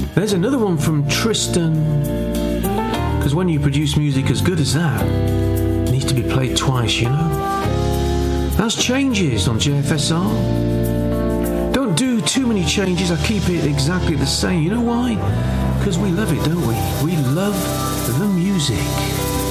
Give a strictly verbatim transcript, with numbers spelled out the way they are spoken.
There's another one from Tristan. Because when you produce music as good as that, it needs to be played twice, you know? That's Changes on J F S R. Don't do too many changes, I keep it exactly the same. You know why? Because we love it, don't we? We love the music.